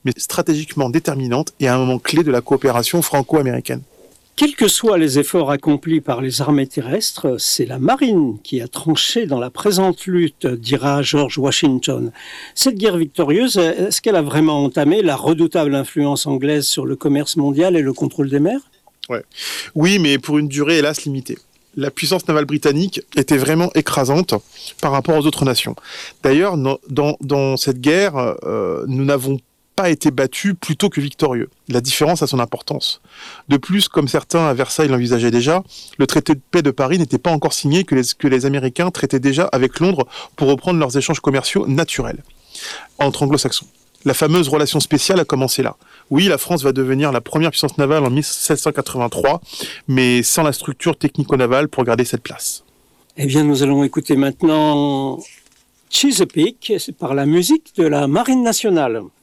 mais stratégiquement déterminante et à un moment clé de la coopération franco-américaine. Quels que soient les efforts accomplis par les armées terrestres, c'est la marine qui a tranché dans la présente lutte, dira George Washington. Cette guerre victorieuse, est-ce qu'elle a vraiment entamé la redoutable influence anglaise sur le commerce mondial et le contrôle des mers ? Oui, mais pour une durée hélas limitée. La puissance navale britannique était vraiment écrasante par rapport aux autres nations. D'ailleurs, dans cette guerre, nous n'avons pas été battus plutôt que victorieux. La différence a son importance. De plus, comme certains à Versailles l'envisageaient déjà, le traité de paix de Paris n'était pas encore signé que les Américains traitaient déjà avec Londres pour reprendre leurs échanges commerciaux naturels entre anglo-saxons. La fameuse relation spéciale a commencé là. Oui, la France va devenir la première puissance navale en 1783, mais sans la structure technico-navale pour garder cette place. Eh bien, nous allons écouter maintenant Chesapeake par la musique de la Marine nationale.